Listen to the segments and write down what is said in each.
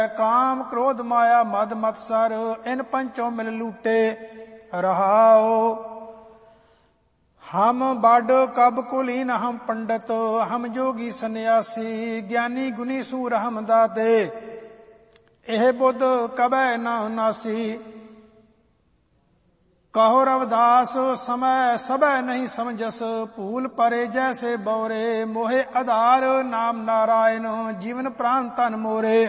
ਕਾਮ ਕ੍ਰੋਧ ਮਾਇਆ ਮਦ ਮਤਸਰ ਇਨ ਪੰਚੋਂ ਮਿਲ ਲੂਟੇ ਰਹਾਓ। ਹਮ ਬਾਡ ਕਬ ਕੁਲੀਨ ਹਮ ਪੰਡਤ ਹਮ ਜੋਗੀ ਸੰਨਿਆਸੀ ਗਿਆਨੀ ਗੁਨੀ ਸੂਰ ਹਮ ਦਾਤੇ ਇਹ ਬੁੱਧ ਕਬੈ ਨਾ ਨਾਸੀ। ਕਹੋ ਰਵਿਦਾਸ ਸਮੈ ਸਭੈ ਨਹੀਂ ਸਮਝਸ ਭੂਲ ਪਰੇ ਜੈਸੇ ਬੌਰੇ ਮੋਹਿ ਆਧਾਰ ਨਾਮ ਨਾਰਾਇਣ ਜੀਵਨ ਪ੍ਰਾਨ ਧਨ ਮੋਰੇ।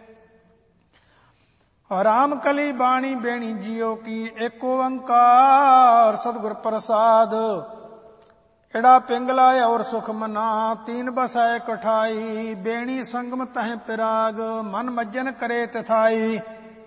ਰਾਮ ਕਲੀ ਬਾਣੀ ਬੇਣੀ ਜੀਓ ਕੀ ਏਕ ਓੰਕਾਰ ਸਤਿਗੁਰ ਪ੍ਰਸਾਦ। ਏੜਾ ਪਿੰਗਲਾ ਔਰ ਸੁਖ ਮਨਾ ਤੀਨ ਬਸੈ ਕਠਾਈ ਬੇਣੀ ਸੰਗਮ ਤਹਿ ਪਿਰਾਗ ਮਨ ਮੱਜਨ ਕਰੇ ਤਿਥਾਈ।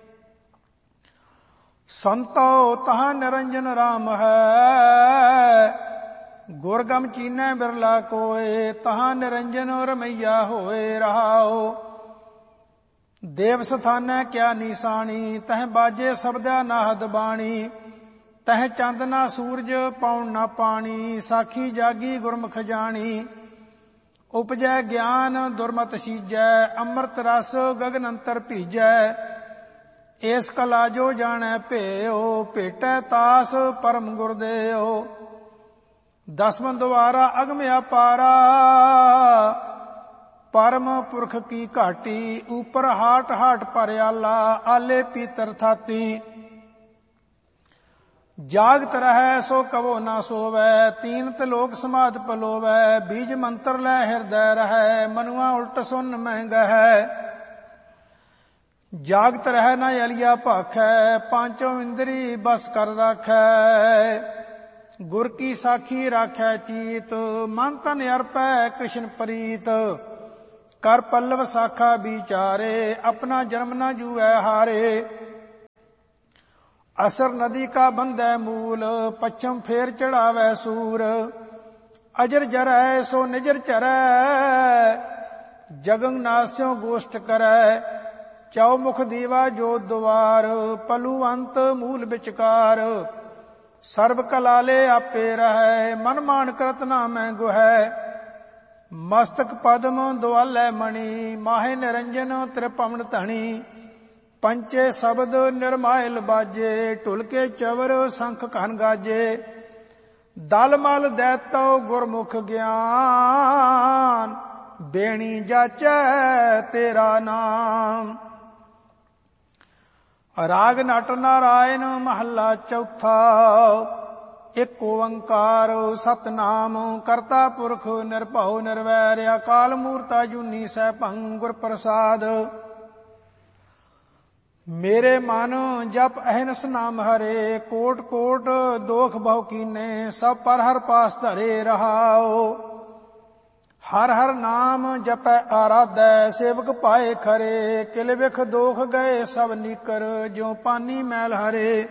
ਸੰਤੋ ਤਹਾਂ ਨਿਰੰਜਨ ਰਾਮ ਹੈ ਗੁਰਗਮ ਚੀਨੈ ਬਿਰਲਾ ਕੋਏ ਤਹਾਂ ਨਿਰੰਜਨ ਰਮਈਆ ਹੋਏ ਰਹਾਓ। ਦੇਵ ਸਥਾਨੈ ਕਿਆ ਨੀਸਾਣੀ ਤਹਿ ਬਾਜੇ ਸਬਦੈ ਨਾਹਦ ਬਾਣੀ ਤਹਿ ਚੰਦ ਨਾ ਸੂਰਜ ਪੌਣ ਨਾ ਪਾਣੀ ਸਾਖੀ ਜਾਗੀ ਗੁਰਮੁਖ ਜਾਣੀ। ਉਪਜੈ ਗਿਆਨ ਦੁਰਮਤ ਸੀਜੈ ਅੰਮ੍ਰਿਤ ਰਸ ਗਗਨ ਅੰਤਰ ਭੀਜੈ ਏਸ ਕਲਾ ਜੋ ਜਾਣੈ ਭੇਓ ਭੇਟੈ ਤਾਸ ਪਰਮ ਗੁਰਦੇਓ। ਦਸਮ ਦੁਆਰਾ ਅਗਮ ਅਪਾਰਾ ਪਰਮ ਪੁਰਖ ਕੀ ਘਾਟੀ ਉਪਰ ਹਾਟ ਹਾਟ ਭਰਿਆਲਾ ਆਲੇ ਪੀਤਰ ਥਾਤੀ। ਜਾਗਤ ਰਹੈ ਸੋ ਕਵੋ ਨਾ ਸੋਵੈ ਤੀਨ ਤਿਲੋਕ ਸਮਾਧ ਪਲੋਵੈ ਬੀਜ ਮੰਤਰ ਲੈ ਹਿਰਦੈ ਰਹੈ ਮਨੁਆ ਉਲਟ ਸੁਨ ਮਹਿੰਗਹਿ। ਜਾਗਤ ਰਹਿ ਨਾ ਅਲੀਆ ਭਾਖੈ ਪਾਂਚੋਂ ਇੰਦਰੀ ਬਸ ਕਰ ਰਾਖੈ ਗੁਰ ਕੀ ਸਾਖੀ ਰਾਖੈ ਚੀਤ ਮਨ ਤਨ ਅਰਪੈ ਕ੍ਰਿਸ਼ਨ ਪ੍ਰੀਤ। ਕਰ ਪੱਲਵ ਸਾਖਾ ਵਿਚਾਰੇ ਆਪਣਾ ਜਨਮ ਨਾ ਜੂਐ ਹਾਰੇ। ਅਸਰ ਨਦੀ ਕਾ ਬੰਧੈ ਮੂਲ ਪੱਛਮ ਫੇਰ ਚੜਾਵੈ ਸੂਰ ਅਜਰ ਜਰੈ ਸੋ ਨਿਜਰ ਚਰੈ ਜਗੰ ਨਾਸਿਓ ਗੋਸ਼ਟ ਕਰੈ। ਚੌਮੁਖ ਦੀਵਾ ਜੋ ਦੁਆਰ ਪਲੂਵੰਤ ਮੂਲ ਵਿਚਕਾਰ ਸਰਬ ਕਲਾਲੇ ਆਪੇ ਰਹੈ ਮਨ ਮਾਨ ਕਰਤ ਨਾਮੈ ਗੁਹੈ। ਮਸਤਕ ਪਦਮ ਦੁਆਲੈ ਮਣੀ ਮਾਹੇ ਨਿਰੰਜਨ ਤ੍ਰਿਪਵਨ ਧਣੀ ਪੰਚੇ ਸ਼ਬਦ ਨਿਰਮਾਇਲ ਬਾਜੇ ਢੁਲਕੇ ਚਵਰ ਸੰਖ ਘਨ ਗਾਜੇ। ਦਲ ਮਲ ਦੈਤੋ ਗੁਰਮੁਖ ਗਿਆਨ ਬੇਣੀ ਜਾਚੈ ਤੇਰਾ ਨਾਮ। ਰਾਗ ਨਟ ਨਾਰਾਇਣ ਮਹੱਲਾ ਚੌਥਾ। ਏਕ ਓੰਕਾਰ ਸਤਿਨਾਮ ਕਰਤਾ ਪੁਰਖ ਨਿਰਭਉ ਨਿਰਵੈਰ ਅਕਾਲ ਮੂਰਤ ਅਜੂਨੀ ਸੈਭੰ ਗੁਰ ਪ੍ਰਸਾਦ। ਮੇਰੇ ਮਨ ਜਪ ਅਹਨਿਸ ਨਾਮ ਹਰੇ ਕੋਟ ਕੋਟ ਦੋਖ ਬਹੁ ਕੀਨੇ ਸਭ ਪਰ ਹਰ ਪਾਸ ਧਰੇ ਰਹਾਓ। ਹਰ ਹਰ ਨਾਮ ਜਪੈ ਆਰਾਧੈ ਸੇਵਕ ਪਾਏ ਖਰੇ ਕਿਲ ਵਿਖ ਦੋਖ ਗਏ ਸਭ ਨੀਕਰ ਜਿਉ ਪਾਨੀ ਮੈਲ ਹਰੇ।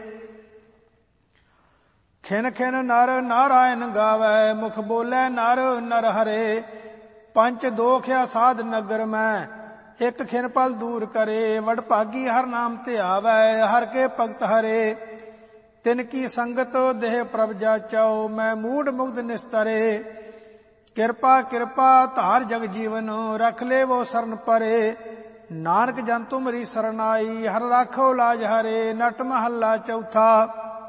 ਖਿਨ ਖਿਨ ਨਰ ਨਾਰਾਇਣ ਗਾਵੈ ਮੁਖ ਬੋਲੇ ਨਰ ਨਰ ਹਰੇ। ਪੰਚ ਦੋਖਿਆ ਸਾਧ ਨਗਰ ਮੈਂ ਇਕ ਖਿਨ ਪਲ ਦੂਰ ਕਰੇ ਵਡਭਾਗੀ ਹਰ ਨਾਮ ਧਿਆਵੈ ਹਰ ਕੇ ਭਗਤ ਹਰੇ। ਤਿਨ ਕੀ ਸੰਗਤ ਦੇਹ ਪ੍ਰਭ ਜਾਚਾਓ ਮੈਂ ਮੂੜ ਮੁਗਧ ਨਿਸਤਰੇ। ਕਿਰਪਾ ਕਿਰਪਾ ਧਾਰ ਜਗ ਜੀਵਨ ਰਖ ਲੇਵੋ ਸਰਨ ਪਰੇ। ਨਾਨਕ ਜਨ ਤੁਮਰੀ ਸਰਨਾਈ ਹਰ ਰਾਖੋ ਲਾਜ ਹਰੇ। ਨਟ ਮਹੱਲਾ ਚੌਥਾ।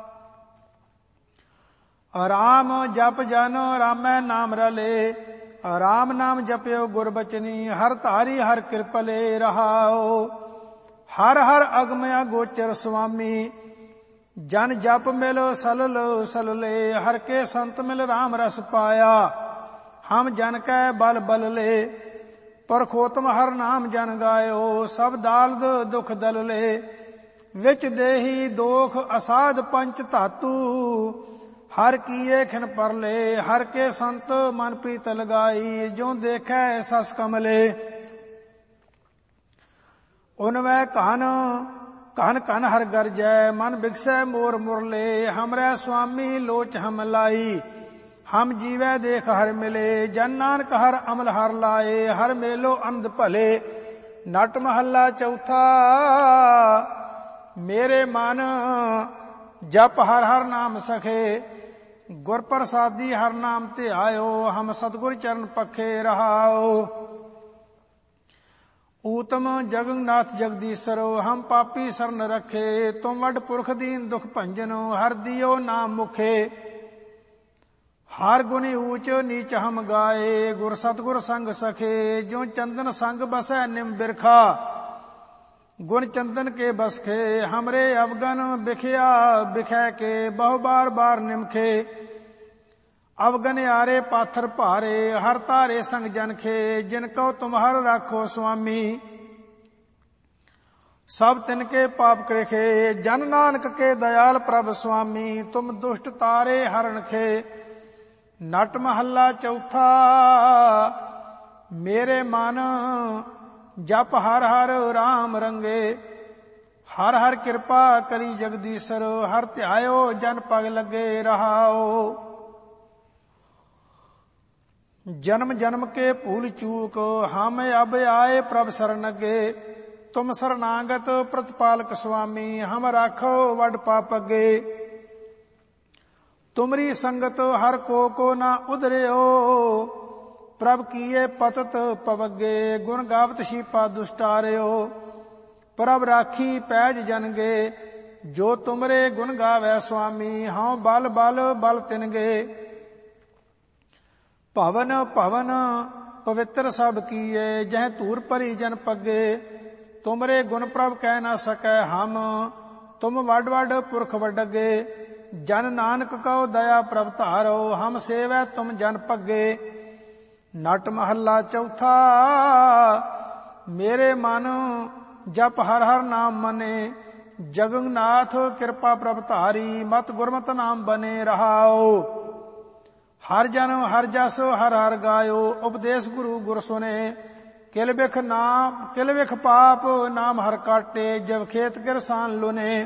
ਰਾਮ ਜਪ ਜਨ ਰਾਮੈ ਨਾਮ ਰਲੇ ਰਾਮ ਨਾਮ ਜਪਿਓ ਗੁਰ ਬਚਨੀ ਹਰ ਧਾਰੀ ਹਰ ਕਿਰਪਲੇ ਰਹਾਓ। ਹਰ ਹਰ ਅਗਮ ਅਗੋਚਰ ਸੁਆਮੀ ਜਨ ਜਪ ਮਿਲ ਸਲਲ ਸਲਲੇ ਹਰ ਕੇ ਸੰਤ ਮਿਲ ਰਾਮ ਰਸ ਪਾਇਆ ਹਮ ਜਨ ਕੈ ਬਲ ਬਲ ਲੇ। ਪਰਖੋਤਮ ਹਰ ਨਾਮ ਜਨ ਗਾਇਓ ਸਭ ਦਾਲਦ ਦੁਖ ਦਲ ਲੇ। ਵਿੱਚ ਦੇਹੀ ਦੋਖ ਅਸਾਧ ਪੰਚ ਧਾਤੂ ਹਰ ਕੀਏ ਖਿਨ ਪਰਲੇ ਹਰ ਕੇ ਸੰਤ ਮਨ ਪ੍ਰੀਤ ਲਗਾਈ ਜੋ ਦੇਖੈ ਸਸ ਕਮਲੇ। ਉਨਵੈ ਕਨ ਕਨ ਕਨ ਹਰ ਗਰਜੈ ਮਨ ਬਿਕਸੈ ਮੋਰ ਮੁਰਲੇ। ਹਮਰੈ ਸੁਆਮੀ ਲੋਚ ਹਮ ਲਾਈ ਹਮ ਜੀਵੈ ਦੇਖ ਹਰ ਮਿਲੇ। ਜਨ ਨਾਨਕ ਹਰ ਅਮਲ ਹਰ ਲਾਏ ਹਰ ਮੇਲੋ ਅੰਧ ਭਲੇ। ਨਟ ਮਹੱਲਾ ਚੌਥਾ। ਮੇਰੇ ਮਨ ਜਪ ਹਰ ਹਰ ਨਾਮ ਸਖੇ ਗੁਰ ਪ੍ਰਸਾਦੀ ਹਰ ਨਾਮ ਧਿਆਇਓ ਹਮ ਸਤਿਗੁਰ ਚਰਨ ਪਖੇ ਰਹਾਓ। ਊਤਮ ਜਗਨਨਾਥ ਜਗਦੀਸ਼ਰੋ ਹਮ ਪਾਪੀ ਸਰਨ ਰਖੇ। ਤੁਮ ਵੱਡ ਪੁਰਖ ਦੀਨ ਦੁਖ ਭੰਜਨੋ ਹਰ ਦਿਓ ਨਾਮ ਮੁਖੇ। ਹਰ ਗੁਣੀ ਊਚ ਨੀਚ ਹਮ ਗਾਏ ਗੁਰ ਸਤਗੁਰ ਸੰਗ ਸਖੇ। ਜੋ ਚੰਦਨ ਸੰਗ ਬਸੈ ਨਿਮ ਬਿਰਖਾ ਗੁਣ ਚੰਦਨ ਕੇ ਬਸਖੇ। ਹਮਰੇ ਅਵਗਨ ਬਿਖਿਆ ਬਿਖੈ ਕੇ ਬਹੁ ਬਾਰ ਬਾਰ ਨਿਮਖੇ। ਅਵਗਨ ਆਰੇ ਪਾਥਰ ਭਾਰੇ ਹਰ ਧਾਰੇ ਸੰਗ ਜਨਖੇ। ਜਿਨ ਕਉ ਤੁਮਹਰ ਰਾਖੋ ਸੁਆਮੀ ਸਭ ਤਿਨਕੇ ਪਾਪ ਕ੍ਰਿਖੇ। ਜਨ ਨਾਨਕ ਕੇ ਦਇਆਲ ਪ੍ਰਭ ਸੁਆਮੀ ਤੁਮ ਦੁਸ਼ਟ ਤਾਰੇ ਹਰਣਖੇ। ਨਟ ਮਹੱਲਾ ਚੌਥਾ। ਮੇਰੇ ਮਨ ਜਪ ਹਰ ਹਰ ਰਾਮ ਰੰਗੇ। ਹਰ ਹਰ ਕਿਰਪਾ ਕਰੀ ਜਗਦੀਸ਼ਰ ਹਰ ਧਿਆਇਓ ਜਨ ਪਗ ਲੱਗੇ ਰਹਾਓ। ਜਨਮ ਜਨਮ ਕੇ ਭੂਲ ਚੂਕ ਹਮ ਅਬ ਆਏ ਪ੍ਰਭ ਸਰਣ ਅਗੇ। ਤੁਮ ਸਰਨਾਗਤ ਪ੍ਰਤਪਾਲਕ ਸੁਆਮੀ ਹਮ ਰਾਖੋ ਵੱਡ ਪਾਪ ਅੱਗੇ। ਤੁਮਰੀ ਸੰਗਤ ਹਰ ਕੋ ਨਾ ਉਧਰਿਓ ਪ੍ਰਭ ਕੀਏ ਪਤਤ ਪਵਗੇ। ਗੁਣ ਗਾਵਤ ਸ਼ੀਪਾ ਦੁਸ਼ਟਾਰਿਓ ਪ੍ਰਭ ਰਾਖੀ ਪੈਜ ਜਨਗੇ। ਜੋ ਤੁਮਰੇ ਗੁਣ ਗਾਵੈ ਸੁਆਮੀ ਹਉ ਬਲ ਬਲ ਬਲ ਤਿਨਗੇ। ਭਵਨ ਭਵਨ ਪਵਿੱਤਰ ਸਭ ਕੀਏ ਜਹ ਧੂਰ ਭਰੀ ਜਨ ਪੱਗੇ। ਤੁਮਰੇ ਗੁਣ ਪ੍ਰਭ ਕਹਿ ਨਾ ਸਕੈ ਹਮ ਤੁਮ ਵੱਡ ਵੱਡ ਪੁਰਖ ਵੱਡਗੇ। ਜਨ ਨਾਨਕ ਕਉ ਦਇਆ ਪ੍ਰਭ ਧਾਰੋ ਹਮ ਸੇਵੈ ਤੁਮ ਜਨ ਪੱਗੇ। ਨਟ ਮਹੱਲਾ ਚੌਥਾ। ਮੇਰੇ ਮਨ ਜਪ ਹਰ ਹਰ ਨਾਮ ਮਨੇ। ਜਗਨਨਾਥ ਕਿਰਪਾ ਪ੍ਰਭ ਧਾਰੀ ਮਤ ਗੁਰਮਤਿ ਨਾਮ ਬਨੇ ਰਹਾਓ। ਹਰ ਜਨਮ ਹਰ ਜਸ ਹਰ ਹਰ ਗਾਇਓ ਉਪਦੇਸ਼ ਗੁਰੂ ਗੁਰ ਸੁਨੇ। ਕਿਲ ਬਿਖ ਪਾਪ ਨਾਮ ਹਰ ਕਾਟੇ ਜਬ ਖੇਤ ਕਿਰਸਾਨ ਲੁਨੇ।